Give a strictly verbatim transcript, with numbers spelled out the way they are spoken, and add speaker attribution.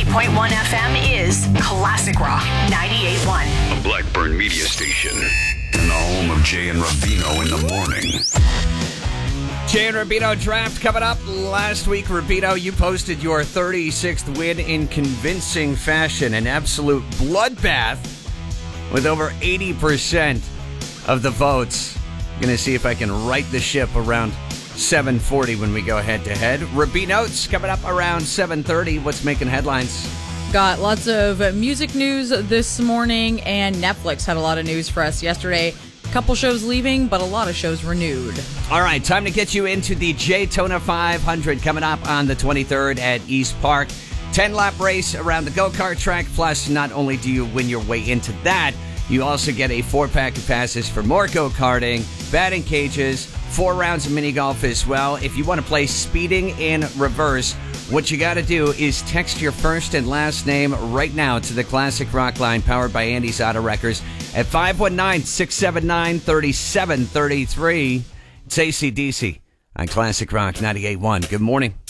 Speaker 1: point one F M is Classic Rock ninety-eight point one.
Speaker 2: A Blackburn media station. And the home of Jay and Rubino in the morning.
Speaker 3: Jay and Rubino draft coming up. Last week, Rubino, you posted your thirty-sixth win in convincing fashion. An absolute bloodbath with over eighty percent of the votes. Going to see if I can right the ship around seven forty when we go head-to-head. Rubino's coming up around seven thirty. What's making headlines?
Speaker 4: Got lots of music news this morning, and Netflix had a lot of news for us yesterday. A couple shows leaving, but a lot of shows renewed.
Speaker 3: All right, time to get you into the Daytona five hundred coming up on the twenty-third at East Park. ten-lap race around the go-kart track. Plus, not only do you win your way into that, you also get a four-pack of passes for more go-karting, batting cages, four rounds of mini-golf as well. If you want to play speeding in reverse, what you got to do is text your first and last name right now to the Classic Rock line powered by Andy's Auto Wreckers at five one nine, six seven nine, three seven three three. It's A C D C on Classic Rock ninety-eight point one. Good morning.